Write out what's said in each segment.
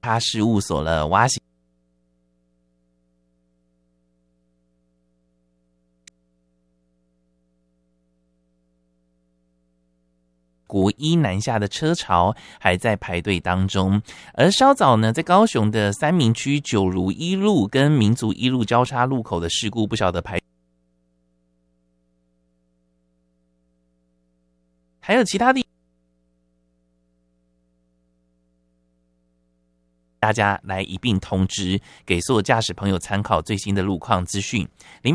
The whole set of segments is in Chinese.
他事务所了，挖行国一南下的车潮还在排队当中，而稍早呢，在高雄的三民区九如一路跟民族一路交叉路口的事故，不晓得还有其他地。大家来一并通知，给所有驾驶朋友参考最新的路况资讯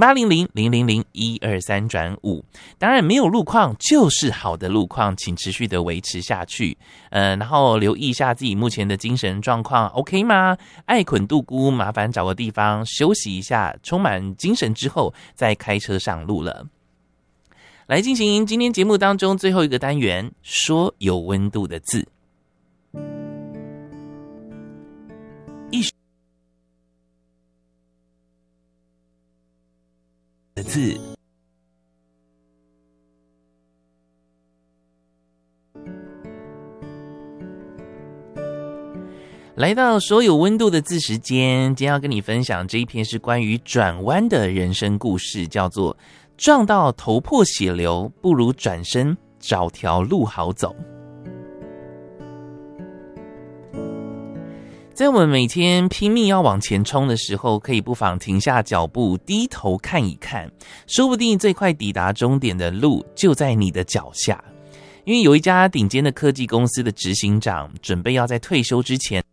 ，0800000123转5。当然没有路况就是好的路况，请持续的维持下去。然后留意一下自己目前的精神状况 OK 吗？爱捆度孤，麻烦找个地方休息一下，充满精神之后再开车上路了。来进行今天节目当中最后一个单元，说有温度的字。的字，来到所有温度的字时间，今天要跟你分享这一篇是关于转弯的人生故事，叫做撞到头破血流，不如转身找条路好走。在我们每天拼命要往前冲的时候，可以不妨停下脚步，低头看一看，说不定最快抵达终点的路就在你的脚下。因为有一家顶尖的科技公司的执行长准备要在退休之前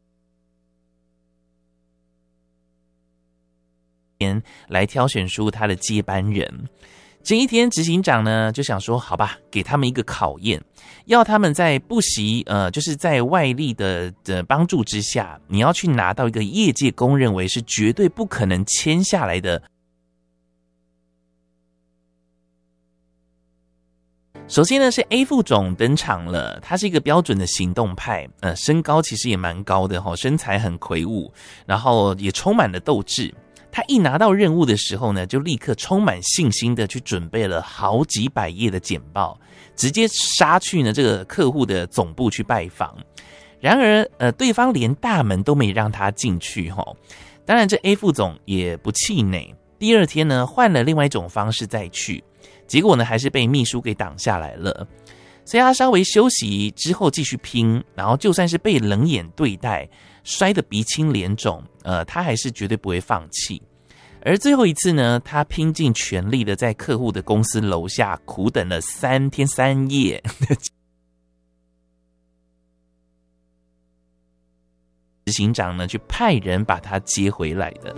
来挑选出他的接班人。这一天，执行长呢就想说，好吧，给他们一个考验，要他们在不惜就是在外力的帮助之下，你要去拿到一个业界公认为是绝对不可能签下来的。首先呢是 A 副总登场了，他是一个标准的行动派，身高其实也蛮高的，身材很魁梧，然后也充满了斗志。他一拿到任务的时候呢，就立刻充满信心的去准备了好几百页的简报，直接杀去呢这个客户的总部去拜访。然而对方连大门都没让他进去。当然这 A 副总也不气馁，第二天呢换了另外一种方式再去，结果呢还是被秘书给挡下来了。所以他稍微休息之后继续拼，然后就算是被冷眼对待，摔得鼻青脸肿，他还是绝对不会放弃。而最后一次呢，他拼尽全力的在客户的公司楼下苦等了3天3夜，执行长呢去派人把他接回来的。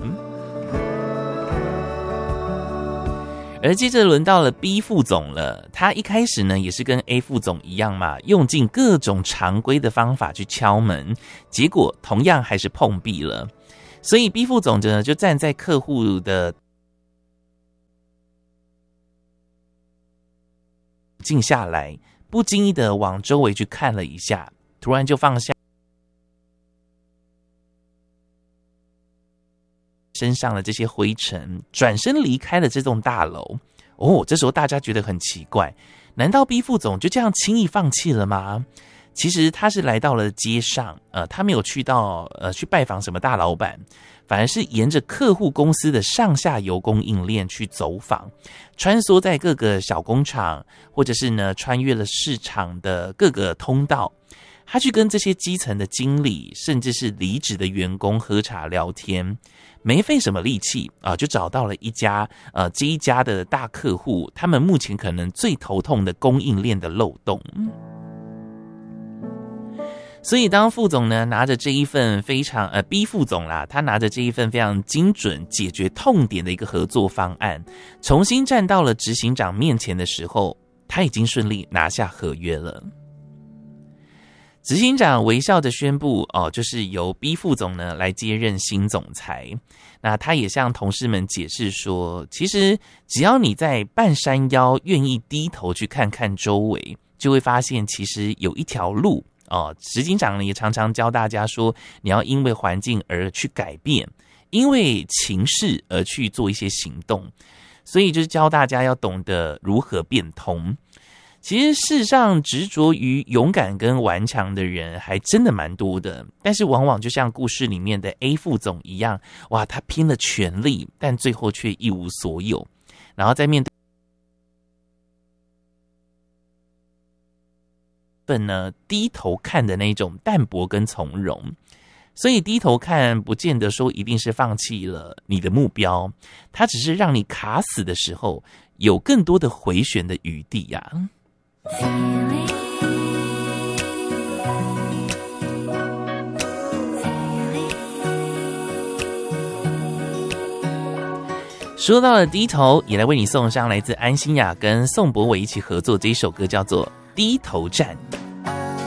而接着轮到了 B 副总了，他一开始呢也是跟 A 副总一样嘛，用尽各种常规的方法去敲门，结果同样还是碰壁了。所以 B 副总呢就站在客户的静下来，不经意的往周围去看了一下，突然就放下身上的这些灰尘，转身离开了这栋大楼。这时候大家觉得很奇怪，难道 B 副总就这样轻易放弃了吗？其实他是来到了街上，他没有去到去拜访什么大老板，反而是沿着客户公司的上下游供应链去走访，穿梭在各个小工厂，或者是呢穿越了市场的各个通道。他去跟这些基层的经理，甚至是离职的员工喝茶聊天，没费什么力气就找到了这一家的大客户，他们目前可能最头痛的供应链的漏洞。所以当副总呢拿着这一份非常B 副总啦，他拿着这一份非常精准解决痛点的一个合作方案，重新站到了执行长面前的时候，他已经顺利拿下合约了。执行长微笑着宣布，就是由 B 副总呢来接任新总裁。那他也向同事们解释说，其实只要你在半山腰愿意低头去看看周围，就会发现其实有一条路。执行长呢也常常教大家说，你要因为环境而去改变，因为情势而去做一些行动。所以就是教大家要懂得如何变通。 其实世上执着于勇敢跟顽强的人还真的蛮多的，但是往往就像故事里面的 A 副总一样，哇，他拼了全力，但最后却一无所有，然后在面对呢低头看的那种淡泊跟从容。所以低头看不见得说一定是放弃了你的目标，它只是让你卡死的时候有更多的回旋的余地呀。说到了低头，也来为你送上来自安心亚跟宋博伟一起合作这一首歌，叫做《低头站》。